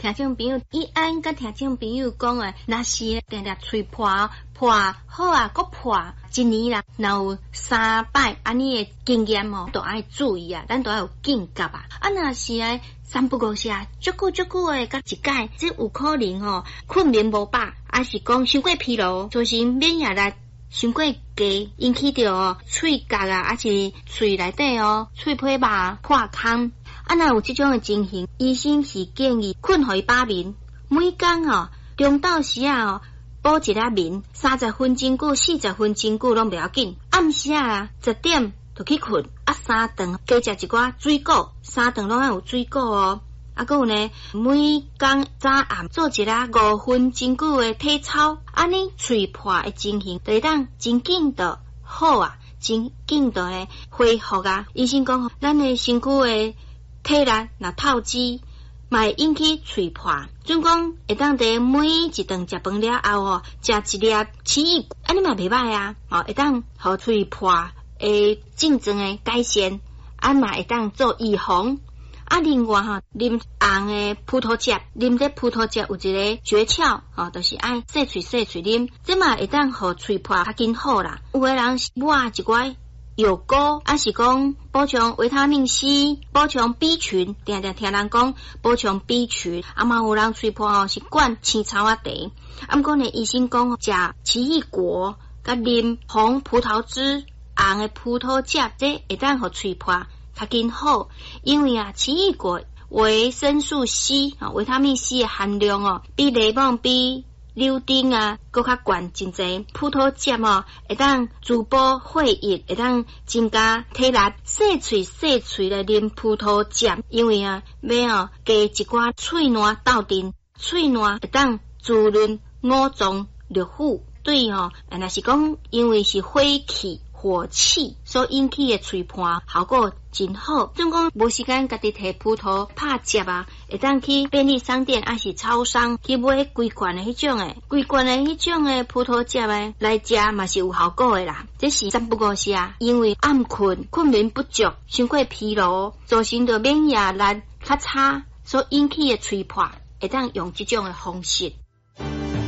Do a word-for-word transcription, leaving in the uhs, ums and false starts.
听众朋友，伊安甲听众朋友讲诶，若是定定喙破破好啊，搁破一年啦，若有三摆安尼诶经验哦，都爱注意啊，咱都要有警觉啊。啊，若是诶三不五时啊，足久足久诶，甲一解，这有可能吼、哦、困眠无饱，还是讲伤过疲劳，造成免疫力伤过低，引起着哦喙角啊，还是喙内底哦喙皮肉破空。啊，若有即种诶情形，医生是建议困互伊把眠，每工哦中昼时啊哦补一粒眠，三十分钟久、四十分钟久拢袂要紧。暗时啊十点就去困，啊三顿加食一寡水果，三顿拢要有水果哦。啊，还有呢，每工早暗做一粒五分钟久诶体操，安尼喙破诶情形就会当真紧的好啊，真紧的诶恢复啊。医生讲，咱诶身躯诶体力若透支，嘛会引起喙破。准讲会当伫每一顿食饭了后哦，食一粒奇异果，安尼嘛袂歹啊。哦，会当互喙破诶症状诶改善，啊嘛会当做预防。啊，另外吼，啉红诶葡萄汁，啉这葡萄汁有一个诀窍，吼，就是爱洗喙洗喙啉，这嘛会当互喙破较紧好啦。有诶人是抹一寡药膏，还是讲补充维他命 C， 补充 B 群，定定听人讲补充 B 群，啊嘛有人喙破吼是灌青草啊茶，啊毋过呢医生讲食奇异果，甲啉红葡萄汁、红诶葡萄汁，这会当互喙破较紧好，因为啊奇异果维生素 C 啊维他命 C 的含量哦，比柠檬比柳丁啊搁较悬真济。葡萄汁哦会当滋补血液，会当增加体力。洗喙洗喙来啉葡萄汁，因为啊要哦加一寡喙烂斗阵，喙烂会当滋润五脏六腑。对哦，若是讲因为是火气。火气所引起的喙破效果真好。总讲无时间家己摕葡萄拍汁啊，会当去便利商店还是超商去买规罐的迄种诶，规罐的迄种诶葡萄汁诶来食嘛是有效果的啦。这是三不五时啊，因为暗困、困眠不足、伤过疲劳，造成着免疫力较差所引起的喙破，会当用这种的方式。